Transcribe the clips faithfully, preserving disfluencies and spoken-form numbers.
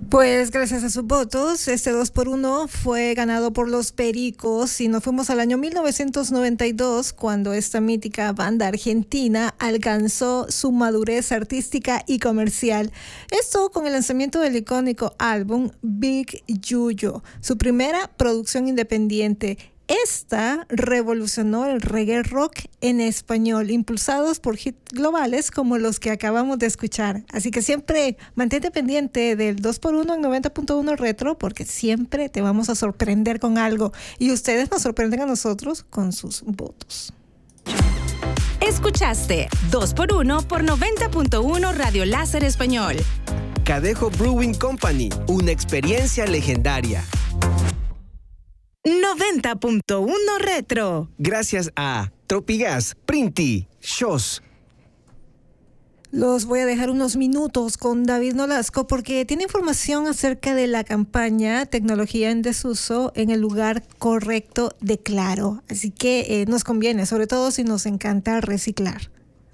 Pues gracias a sus votos, este dos por uno fue ganado por los Pericos y nos fuimos al año mil novecientos noventa y dos cuando esta mítica banda argentina alcanzó su madurez artística y comercial. Esto con el lanzamiento del icónico álbum Big Yuyo, su primera producción independiente. Esta revolucionó el reggae rock en español, impulsados por hits globales como los que acabamos de escuchar. Así que siempre mantente pendiente del dos por uno en noventa punto uno Retro, porque siempre te vamos a sorprender con algo. Y ustedes nos sorprenden a nosotros con sus votos. Escuchaste dos por uno por noventa punto uno Radio Láser Español. Cadejo Brewing Company, una experiencia legendaria. noventa punto uno Retro. Gracias a Tropigas, Printi, Shows. Los voy a dejar unos minutos con David Nolasco porque tiene información acerca de la campaña Tecnología en Desuso en el lugar correcto de Claro. Así que eh, nos conviene, sobre todo si nos encanta reciclar.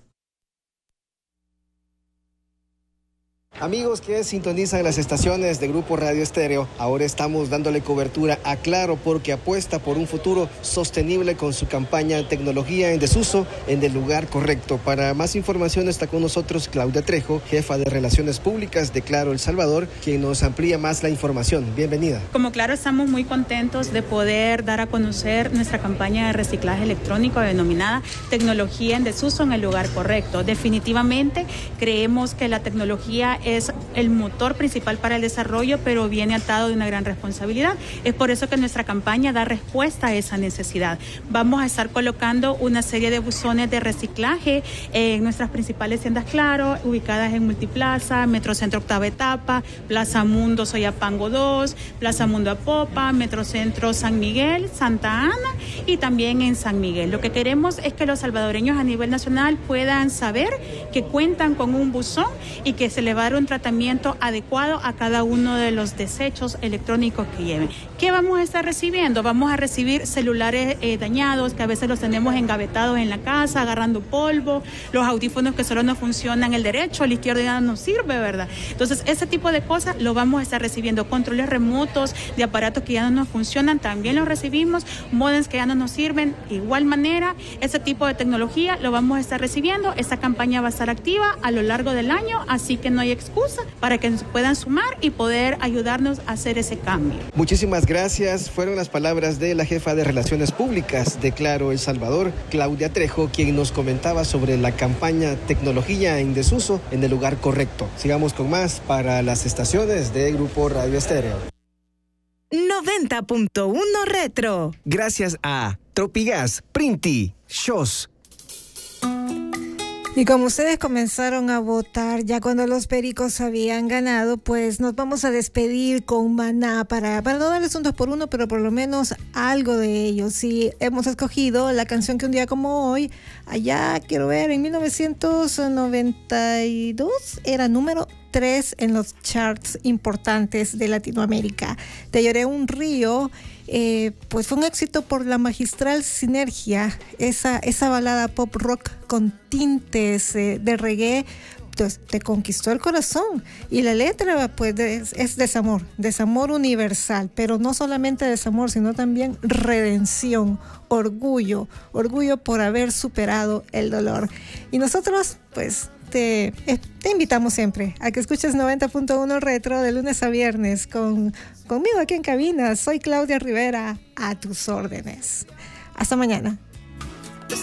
Amigos que sintonizan las estaciones de Grupo Radio Estéreo, ahora estamos dándole cobertura a Claro porque apuesta por un futuro sostenible con su campaña Tecnología en Desuso en el lugar correcto. Para más información está con nosotros Claudia Trejo, jefa de Relaciones Públicas de Claro El Salvador, quien nos amplía más la información. Bienvenida. Como Claro estamos muy contentos de poder dar a conocer nuestra campaña de reciclaje electrónico denominada Tecnología en Desuso en el lugar correcto. Definitivamente creemos que la tecnología es el motor principal para el desarrollo, pero viene atado de una gran responsabilidad. Es por eso que nuestra campaña da respuesta a esa necesidad. Vamos a estar colocando una serie de buzones de reciclaje en nuestras principales tiendas Claro, ubicadas en Multiplaza, Metrocentro Octava Etapa, Plaza Mundo Soyapango dos, Plaza Mundo Apopa, Metrocentro San Miguel, Santa Ana y también en San Miguel. Lo que queremos es que los salvadoreños a nivel nacional puedan saber que cuentan con un buzón y que se le va a dar un tratamiento adecuado a cada uno de los desechos electrónicos que lleven. ¿Qué vamos a estar recibiendo? Vamos a recibir celulares eh, dañados, que a veces los tenemos engavetados en la casa, agarrando polvo, los audífonos que solo no funcionan el derecho, el izquierdo ya no sirve, ¿verdad? Entonces, ese tipo de cosas lo vamos a estar recibiendo. Controles remotos de aparatos que ya no nos funcionan, también los recibimos. Modems que ya no nos sirven, igual manera, ese tipo de tecnología lo vamos a estar recibiendo. Esta campaña va a estar activa a lo largo del año, así que no hay excusa para que nos puedan sumar y poder ayudarnos a hacer ese cambio. Muchísimas gracias. Fueron las palabras de la jefa de Relaciones Públicas de Claro El Salvador, Claudia Trejo, quien nos comentaba sobre la campaña Tecnología en Desuso en el lugar correcto. Sigamos con más para las estaciones de Grupo Radio Estéreo. noventa punto uno Retro. Gracias a Tropigas, Printi, Shows. Y como ustedes comenzaron a votar ya cuando los Pericos habían ganado, pues nos vamos a despedir con Maná para, para no darles un dos por uno, pero por lo menos algo de ellos. Y hemos escogido la canción que un día como hoy, allá quiero ver, en mil novecientos noventa y dos era número tres en los charts importantes de Latinoamérica. Te lloré un río. Eh, pues fue un éxito por la magistral sinergia, esa, esa balada pop rock con tintes eh, de reggae, pues te conquistó el corazón. Y la letra pues es, es desamor, desamor universal, pero no solamente desamor, sino también redención, orgullo, orgullo por haber superado el dolor. Y nosotros pues Te, te invitamos siempre a que escuches noventa punto uno Retro de lunes a viernes con, conmigo aquí en cabina. Soy Claudia Rivera, a tus órdenes. Hasta mañana.